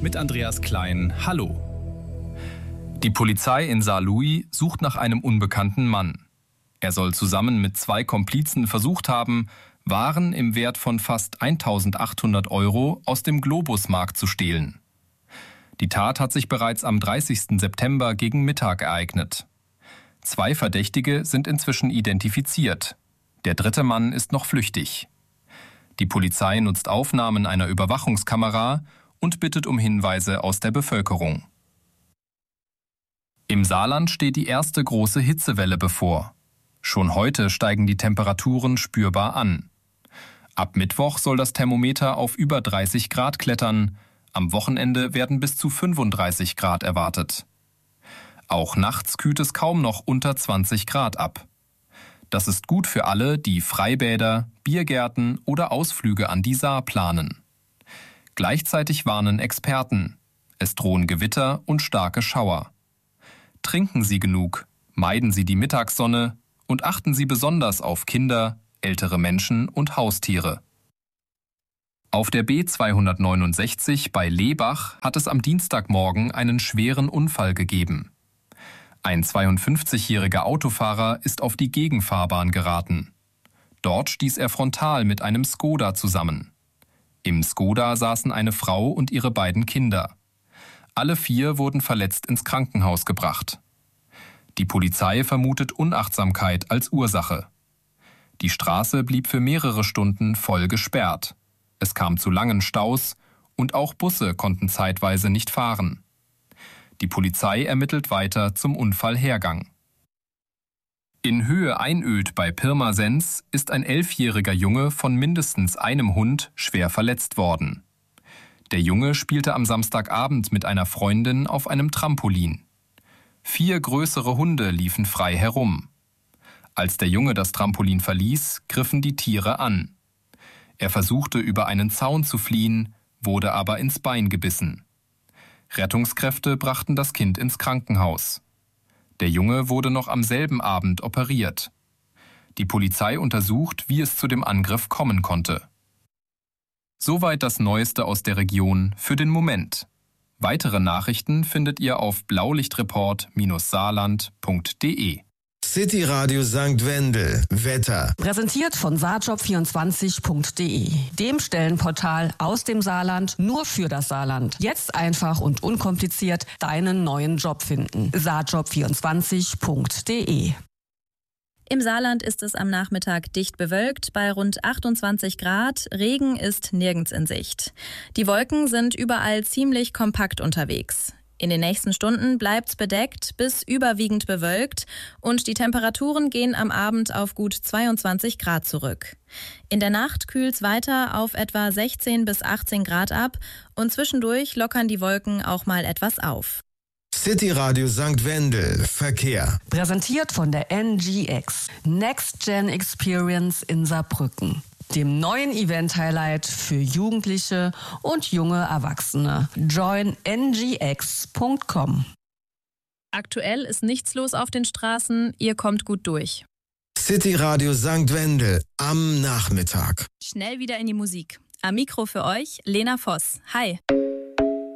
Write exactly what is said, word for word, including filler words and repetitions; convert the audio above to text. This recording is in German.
mit Andreas Klein. Hallo. Die Polizei in Saarlouis sucht nach einem unbekannten Mann. Er soll zusammen mit zwei Komplizen versucht haben, Waren im Wert von fast eintausendachthundert Euro aus dem Globusmarkt zu stehlen. Die Tat hat sich bereits am dreißigsten September gegen Mittag ereignet. Zwei Verdächtige sind inzwischen identifiziert. Der dritte Mann ist noch flüchtig. Die Polizei nutzt Aufnahmen einer Überwachungskamera und bittet um Hinweise aus der Bevölkerung. Im Saarland steht die erste große Hitzewelle bevor. Schon heute steigen die Temperaturen spürbar an. Ab Mittwoch soll das Thermometer auf über dreißig Grad klettern. Am Wochenende werden bis zu fünfunddreißig Grad erwartet. Auch nachts kühlt es kaum noch unter zwanzig Grad ab. Das ist gut für alle, die Freibäder, Biergärten oder Ausflüge an die Saar planen. Gleichzeitig warnen Experten. Es drohen Gewitter und starke Schauer. Trinken Sie genug, meiden Sie die Mittagssonne und achten Sie besonders auf Kinder, ältere Menschen und Haustiere. Auf der B zweihundertneunundsechzig bei Lebach hat es am Dienstagmorgen einen schweren Unfall gegeben. Ein zweiundfünfzigjähriger Autofahrer ist auf die Gegenfahrbahn geraten. Dort stieß er frontal mit einem Skoda zusammen. Im Skoda saßen eine Frau und ihre beiden Kinder. Alle vier wurden verletzt ins Krankenhaus gebracht. Die Polizei vermutet Unachtsamkeit als Ursache. Die Straße blieb für mehrere Stunden voll gesperrt. Es kam zu langen Staus und auch Busse konnten zeitweise nicht fahren. Die Polizei ermittelt weiter zum Unfallhergang. In Höhe Einöd bei Pirmasens ist ein elfjähriger Junge von mindestens einem Hund schwer verletzt worden. Der Junge spielte am Samstagabend mit einer Freundin auf einem Trampolin. Vier größere Hunde liefen frei herum. Als der Junge das Trampolin verließ, griffen die Tiere an. Er versuchte, über einen Zaun zu fliehen, wurde aber ins Bein gebissen. Rettungskräfte brachten das Kind ins Krankenhaus. Der Junge wurde noch am selben Abend operiert. Die Polizei untersucht, wie es zu dem Angriff kommen konnte. Soweit das Neueste aus der Region für den Moment. Weitere Nachrichten findet ihr auf blaulichtreport Bindestrich saarland Punkt de. City Radio Sankt Wendel. Wetter. Präsentiert von saarjob vierundzwanzig Punkt de, dem Stellenportal aus dem Saarland nur für das Saarland. Jetzt einfach und unkompliziert deinen neuen Job finden. saarjob vierundzwanzig Punkt de. Im Saarland ist es am Nachmittag dicht bewölkt bei rund achtundzwanzig Grad. Regen ist nirgends in Sicht. Die Wolken sind überall ziemlich kompakt unterwegs. In den nächsten Stunden bleibt's bedeckt bis überwiegend bewölkt und die Temperaturen gehen am Abend auf gut zweiundzwanzig Grad zurück. In der Nacht kühlt's weiter auf etwa sechzehn bis achtzehn Grad ab und zwischendurch lockern die Wolken auch mal etwas auf. City Radio Sankt Wendel. Verkehr. Präsentiert von der N G X. Next Gen Experience in Saarbrücken. Dem neuen Event-Highlight für Jugendliche und junge Erwachsene. join n g x punkt com. Aktuell ist nichts los auf den Straßen, ihr kommt gut durch. City Radio Sankt Wendel am Nachmittag. Schnell wieder in die Musik. Am Mikro für euch Lena Voss. Hi.